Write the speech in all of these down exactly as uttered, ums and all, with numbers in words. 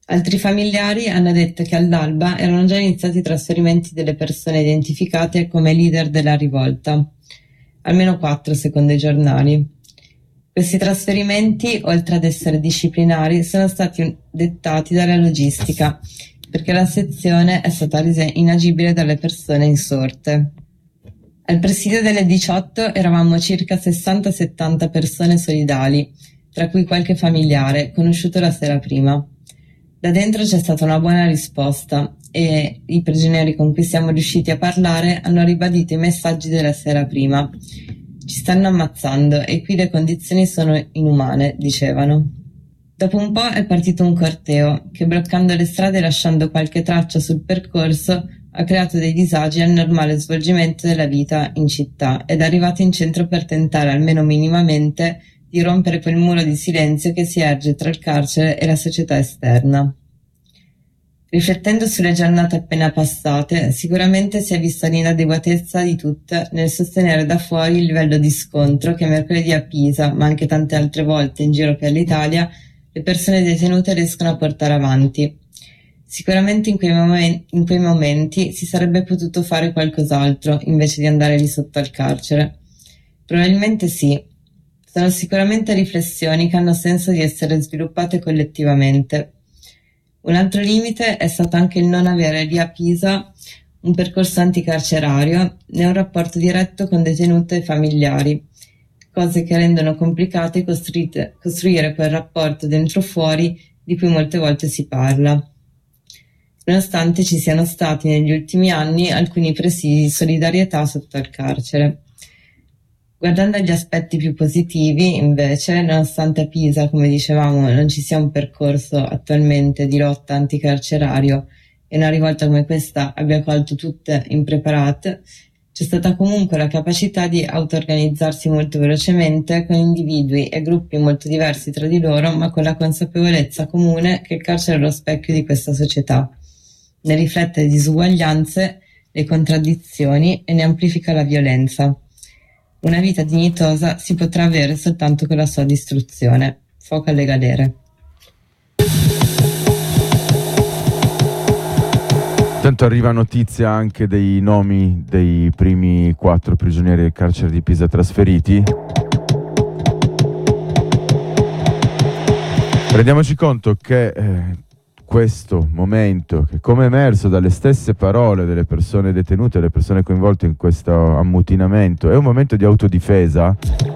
Altri familiari hanno detto che all'alba erano già iniziati i trasferimenti delle persone identificate come leader della rivolta, almeno quattro secondo i giornali. Questi trasferimenti, oltre ad essere disciplinari, sono stati dettati dalla logistica, perché la sezione è stata resa inagibile dalle persone insorte. Al presidio delle diciotto eravamo circa sessanta settanta persone solidali, tra cui qualche familiare, conosciuto la sera prima. Da dentro c'è stata una buona risposta e i prigionieri con cui siamo riusciti a parlare hanno ribadito i messaggi della sera prima. Ci stanno ammazzando e qui le condizioni sono inumane, dicevano. Dopo un po' è partito un corteo che, bloccando le strade e lasciando qualche traccia sul percorso, ha creato dei disagi al normale svolgimento della vita in città ed è arrivato in centro per tentare almeno minimamente di rompere quel muro di silenzio che si erge tra il carcere e la società esterna. Riflettendo sulle giornate appena passate, sicuramente si è vista l'inadeguatezza di tutte nel sostenere da fuori il livello di scontro che mercoledì a Pisa, ma anche tante altre volte in giro per l'Italia, le persone detenute riescono a portare avanti. Sicuramente in quei, momen- in quei momenti si sarebbe potuto fare qualcos'altro invece di andare lì sotto al carcere. Probabilmente sì. Sono sicuramente riflessioni che hanno senso di essere sviluppate collettivamente. Un altro limite è stato anche il non avere lì a Pisa un percorso anticarcerario né un rapporto diretto con detenute e familiari, cose che rendono complicato costruire quel rapporto dentro-fuori di cui molte volte si parla. Nonostante ci siano stati negli ultimi anni alcuni presidi di solidarietà sotto al carcere. Guardando agli aspetti più positivi, invece, nonostante a Pisa, come dicevamo, non ci sia un percorso attualmente di lotta anticarcerario e una rivolta come questa abbia colto tutte impreparate, c'è stata comunque la capacità di auto-organizzarsi molto velocemente con individui e gruppi molto diversi tra di loro, ma con la consapevolezza comune che il carcere è lo specchio di questa società. Ne riflette le disuguaglianze, le contraddizioni e ne amplifica la violenza. Una vita dignitosa si potrà avere soltanto con la sua distruzione. Fuoco alle galere. Intanto arriva notizia anche dei nomi dei primi quattro prigionieri del carcere di Pisa trasferiti. Rendiamoci conto che eh, questo momento, che come emerso dalle stesse parole delle persone detenute, delle persone coinvolte in questo ammutinamento, è un momento di autodifesa,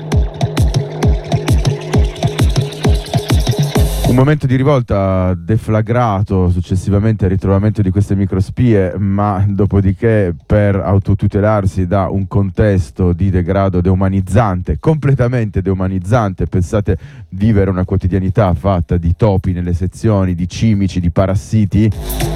un momento di rivolta deflagrato successivamente al ritrovamento di queste microspie, ma dopodiché per autotutelarsi da un contesto di degrado deumanizzante, completamente deumanizzante. Pensate vivere una quotidianità fatta di topi nelle sezioni, di cimici, di parassiti,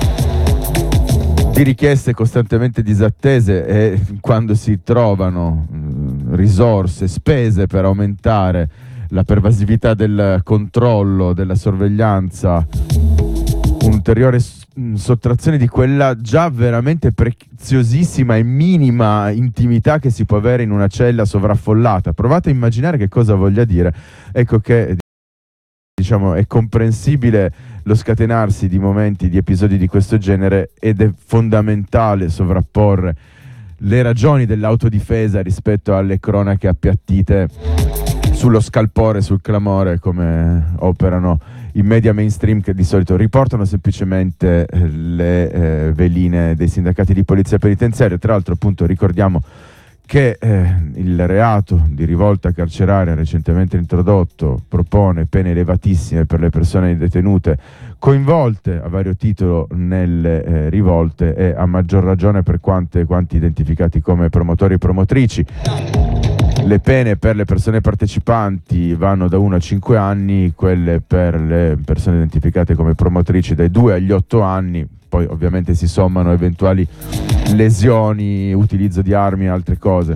di richieste costantemente disattese, e quando si trovano mh, risorse spese per aumentare la pervasività del controllo, della sorveglianza, un'ulteriore sottrazione di quella già veramente preziosissima e minima intimità che si può avere in una cella sovraffollata. Provate a immaginare che cosa voglia dire. Ecco che, diciamo, è comprensibile lo scatenarsi di momenti, di episodi di questo genere, ed è fondamentale sovrapporre le ragioni dell'autodifesa rispetto alle cronache appiattite sullo scalpore, sul clamore, come operano i media mainstream, che di solito riportano semplicemente le eh, veline dei sindacati di polizia penitenziaria. Tra l'altro, appunto, ricordiamo che eh, il reato di rivolta carceraria recentemente introdotto propone pene elevatissime per le persone detenute coinvolte a vario titolo nelle eh, rivolte, e a maggior ragione per quante, quanti identificati come promotori e promotrici. Le pene per le persone partecipanti vanno da uno a cinque anni, quelle per le persone identificate come promotrici dai due agli otto anni, poi ovviamente si sommano eventuali lesioni, utilizzo di armi e altre cose.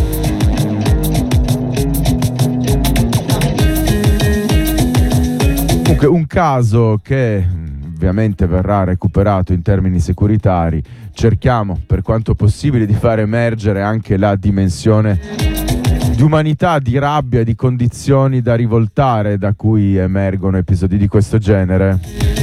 Comunque un caso che ovviamente verrà recuperato in termini securitari. Cerchiamo per quanto possibile di far emergere anche la dimensione di umanità, di rabbia, di condizioni da rivoltare da cui emergono episodi di questo genere.